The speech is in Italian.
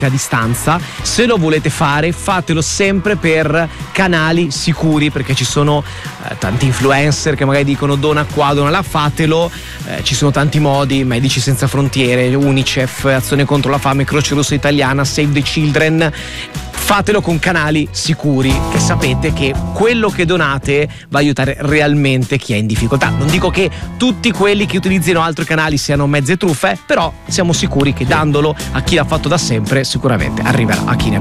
a distanza. Se lo volete fare, fatelo sempre per canali sicuri, perché ci sono tanti influencer che magari dicono dona qua, dona là. Fatelo, ci sono tanti modi: Medici Senza Frontiere, Unicef, Azione contro la fame, Croce Rossa Italiana, Save the Children. Fatelo con canali sicuri, che sapete che quello che donate va a aiutare realmente chi è in difficoltà. Non dico che tutti quelli che utilizzino altri canali siano mezze truffe, però siamo sicuri che dandolo a chi l'ha fatto da sempre sicuramente arriverà a chi ne ha